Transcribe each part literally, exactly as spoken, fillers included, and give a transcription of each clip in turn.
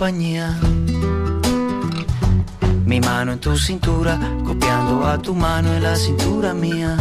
compañía. Mi mano en tu cintura, copiando a tu mano en la cintura mía.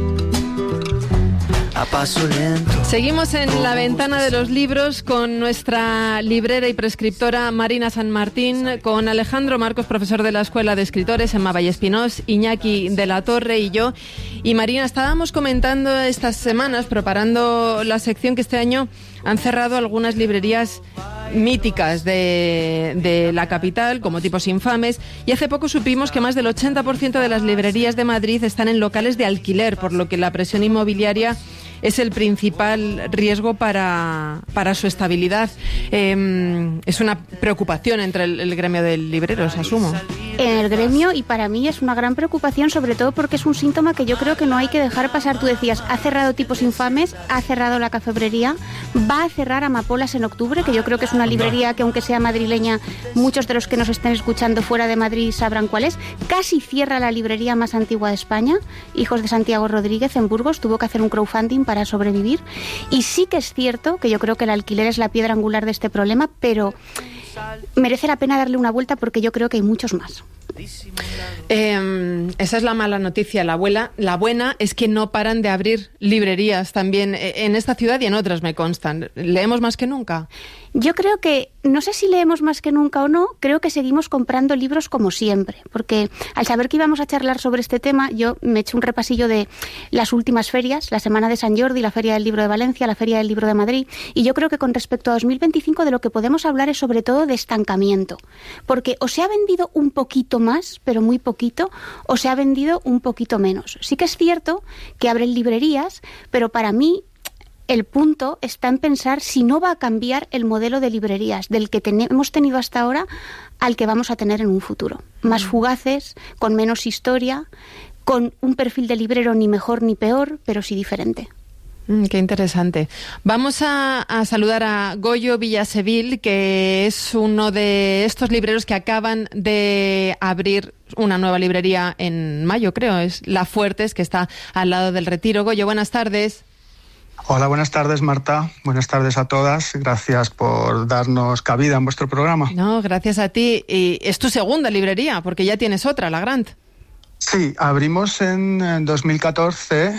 A paso lento. Seguimos en la ventana de los libros con nuestra librera y prescriptora Marina San Martín, con Alejandro Marcos, profesor de la Escuela de Escritores, Emma Vallespinós, Iñaki de la Torre y yo. Y Marina, estábamos comentando estas semanas, preparando la sección, que este año han cerrado algunas librerías míticas de, de la capital, como Tipos Infames, y hace poco supimos que más del ochenta por ciento de las librerías de Madrid están en locales de alquiler, por lo que la presión inmobiliaria es el principal riesgo para, para su estabilidad. Eh, es una preocupación entre el, el gremio de libreros, asumo. En el gremio, y para mí es una gran preocupación, sobre todo porque es un síntoma que yo creo que no hay que dejar pasar. Tú decías, ha cerrado Tipos Infames, ha cerrado la Cafebrería, va a cerrar Amapolas en octubre, que yo creo que es una librería que, aunque sea madrileña, muchos de los que nos estén escuchando fuera de Madrid sabrán cuál es. Casi cierra la librería más antigua de España, Hijos de Santiago Rodríguez, en Burgos, tuvo que hacer un crowdfunding para sobrevivir. Y sí que es cierto que yo creo que el alquiler es la piedra angular de este problema, pero merece la pena darle una vuelta porque yo creo que hay muchos más. Eh, esa es la mala noticia. La, abuela, la buena es que no paran de abrir librerías también en esta ciudad y en otras, me constan. ¿Leemos más que nunca? Yo creo que, no sé si leemos más que nunca o no, creo que seguimos comprando libros como siempre, porque al saber que íbamos a charlar sobre este tema, yo me eché un repasillo de las últimas ferias, la Semana de San Jordi, la Feria del Libro de Valencia, la Feria del Libro de Madrid, y yo creo que con respecto a dos mil veinticinco de lo que podemos hablar es sobre todo de estancamiento, porque o se ha vendido un poquito más, pero muy poquito, o se ha vendido un poquito menos. Sí que es cierto que abren librerías, pero para mí el punto está en pensar si no va a cambiar el modelo de librerías del que ten- hemos tenido hasta ahora al que vamos a tener en un futuro. Más fugaces, con menos historia, con un perfil de librero ni mejor ni peor, pero sí diferente. Mm, qué interesante. Vamos a, a saludar a Goyo Villasevil, que es uno de estos libreros que acaban de abrir una nueva librería en mayo, creo. Es La Fuertes, que está al lado del Retiro. Goyo, buenas tardes. Hola, buenas tardes, Marta. Buenas tardes a todas. Gracias por darnos cabida en vuestro programa. No, gracias a ti. Y es tu segunda librería, porque ya tienes otra, la Grant. Sí, abrimos en dos mil catorce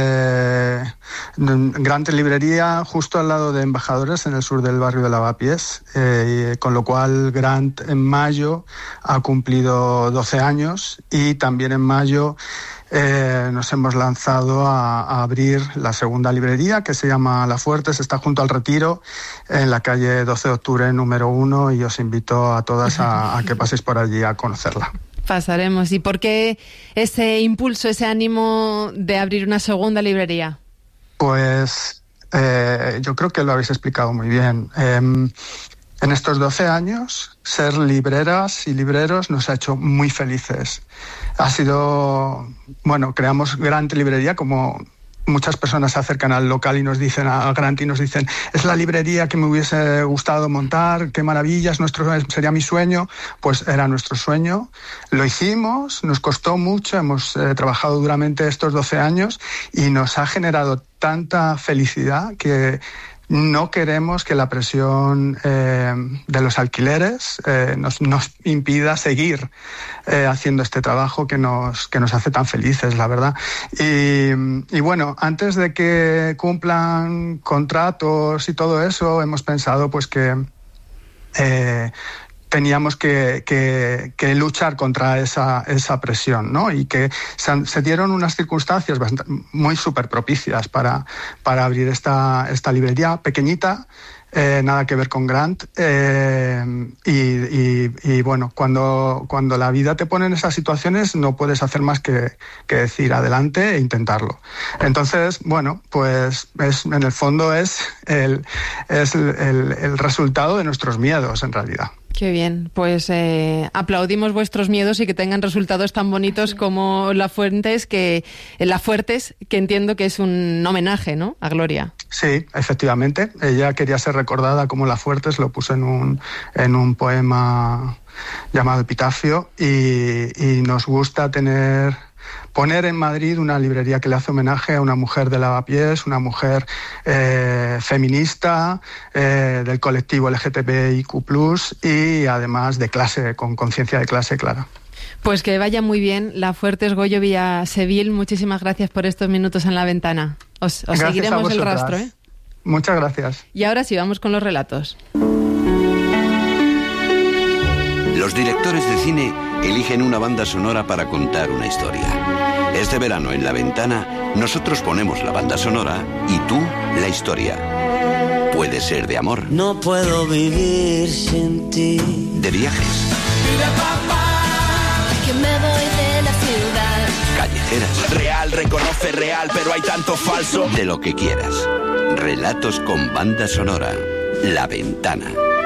eh, Grant Librería justo al lado de Embajadores, en el sur del barrio de Lavapiés, eh, con lo cual Grant en mayo ha cumplido doce años y también en mayo Eh, nos hemos lanzado a, a abrir la segunda librería, que se llama La Fuertes, está junto al Retiro, en la calle doce de octubre número uno, y os invito a todas a, a que paséis por allí a conocerla. Pasaremos. ¿Y por qué ese impulso, ese ánimo de abrir una segunda librería? Pues eh, yo creo que lo habéis explicado muy bien. Eh, En estos doce años, ser libreras y libreros nos ha hecho muy felices. Ha sido, bueno, creamos Grant Librería, como muchas personas se acercan al local y nos dicen, a Grant y nos dicen, es la librería que me hubiese gustado montar, qué maravillas, nuestro, sería mi sueño. Pues era nuestro sueño, lo hicimos, nos costó mucho, hemos eh, trabajado duramente estos doce años y nos ha generado tanta felicidad que no queremos que la presión eh, de los alquileres eh, nos, nos impida seguir eh, haciendo este trabajo que nos, que nos hace tan felices, la verdad. Y, y bueno, antes de que cumplan contratos y todo eso, hemos pensado pues que eh, teníamos que, que, que luchar contra esa, esa presión, ¿no? Y que se, se dieron unas circunstancias bastante, muy súper propicias para, para abrir esta, esta librería pequeñita, eh, nada que ver con Grant. Eh, y, y, y bueno, cuando, cuando la vida te pone en esas situaciones no puedes hacer más que, que decir adelante e intentarlo. Entonces, bueno, pues es, en el fondo es, el, es el, el, el resultado de nuestros miedos, en realidad. Qué bien, pues eh, aplaudimos vuestros miedos y que tengan resultados tan bonitos como La Fuertes, que La Fuertes, que entiendo que es un homenaje, ¿no?, a Gloria. Sí, efectivamente. Ella quería ser recordada como La Fuertes, lo puso en un en un poema llamado Epitafio, y, y nos gusta tener poner en Madrid una librería que le hace homenaje a una mujer de Lavapiés, una mujer eh, feminista, eh, del colectivo L G T B I Q plus, y además de clase, con conciencia de clase clara. Pues que vaya muy bien la Fuertes Goyo Villasevil. Muchísimas gracias por estos minutos en La Ventana. Os, os seguiremos el rastro, ¿eh? Muchas gracias. Y ahora sí, vamos con los relatos. Los directores de cine eligen una banda sonora para contar una historia. Este verano en La Ventana, nosotros ponemos la banda sonora y tú la historia. Puede ser de amor. No puedo vivir sin ti. De viajes. Mira, papá, que me voy de la ciudad. Callejeras. Real, reconoce real, pero hay tanto falso. De lo que quieras. Relatos con banda sonora. La Ventana.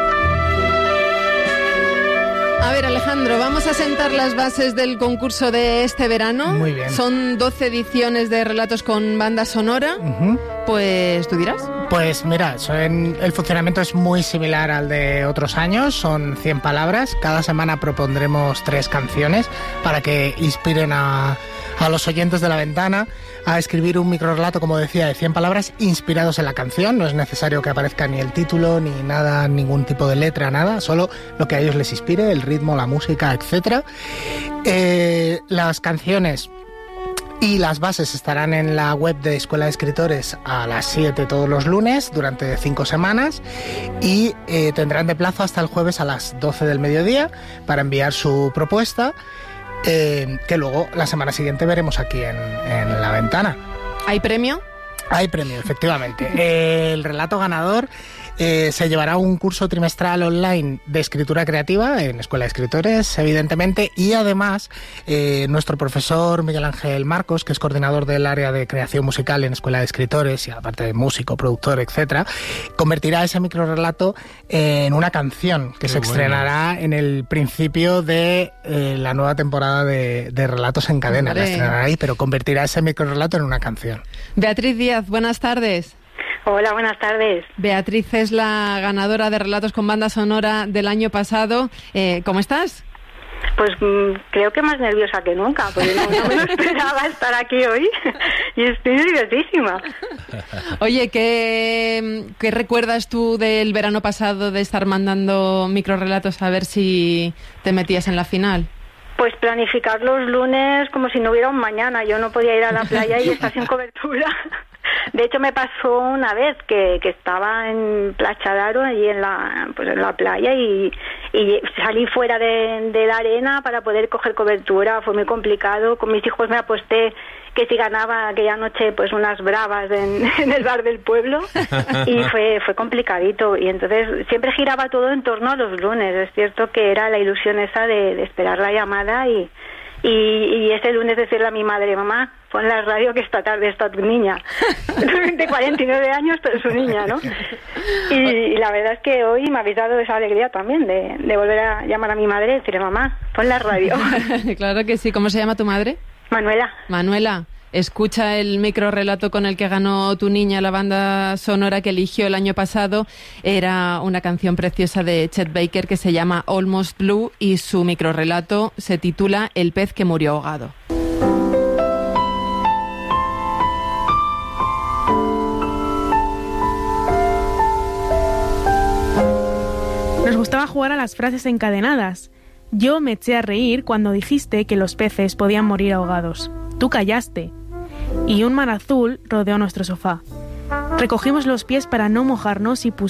A ver, Alejandro, vamos a sentar las bases del concurso de este verano. Muy bien. Son doce ediciones de relatos con banda sonora. Uh-huh. Pues, ¿tú dirás? Pues mira, son, el funcionamiento es muy similar al de otros años. Son cien palabras. Cada semana propondremos tres canciones para que inspiren a, a los oyentes de La Ventana a escribir un microrrelato, como decía, de cien palabras inspirados en la canción. No es necesario que aparezca ni el título, ni nada, ningún tipo de letra, nada. Solo lo que a ellos les inspire, el ritmo, la música, etcétera. Eh, las canciones y las bases estarán en la web de Escuela de Escritores a las siete todos los lunes durante cinco semanas y eh, tendrán de plazo hasta el jueves a las doce del mediodía para enviar su propuesta, eh, que luego la semana siguiente veremos aquí en, en La Ventana. ¿Hay premio? Hay premio, efectivamente. Eh, el relato ganador eh, se llevará un curso trimestral online de escritura creativa en Escuela de Escritores, evidentemente, y además eh, nuestro profesor Miguel Ángel Marcos, que es coordinador del área de creación musical en Escuela de Escritores y aparte de músico, productor, etcétera, convertirá ese microrrelato en una canción que Qué se bueno. estrenará en el principio de eh, la nueva temporada de, de Relatos en Cadena. Hombre. La estrenará ahí, pero convertirá ese microrrelato en una canción. Beatriz Díaz, buenas tardes. Hola, buenas tardes. Beatriz es la ganadora de Relatos con banda sonora del año pasado. Eh, ¿Cómo estás? Pues mmm, creo que más nerviosa que nunca, porque no, no me lo esperaba estar aquí hoy y estoy nerviosísima. Oye, ¿qué, ¿qué recuerdas tú del verano pasado de estar mandando microrrelatos a ver si te metías en la final? Pues planificar los lunes como si no hubiera un mañana. Yo no podía ir a la playa y estar sin cobertura. De hecho, me pasó una vez que, que estaba en Placha d'Aro, allí en la, pues en la playa, y, y salí fuera de, de la arena para poder coger cobertura. Fue muy complicado. Con mis hijos me aposté que si ganaba aquella noche pues unas bravas en, en el bar del pueblo, y fue fue complicadito. Y entonces siempre giraba todo en torno a los lunes. Es cierto que era la ilusión esa de, de esperar la llamada y Y, y ese lunes decirle a mi madre, mamá, pon la radio que esta tarde está tu niña. De cuarenta y nueve años, pero su niña, ¿no? Y, y la verdad es que hoy me habéis dado esa alegría también de, de volver a llamar a mi madre y decirle, mamá, pon la radio. Claro que sí. ¿Cómo se llama tu madre? Manuela. Manuela, escucha el microrrelato con el que ganó tu niña la banda sonora que eligió el año pasado. Era una canción preciosa de Chet Baker que se llama Almost Blue y su microrrelato se titula El pez que murió ahogado. Nos gustaba jugar a las frases encadenadas. Yo me eché a reír cuando dijiste que los peces podían morir ahogados. Tú callaste. Y un mar azul rodeó nuestro sofá. Recogimos los pies para no mojarnos y pusimos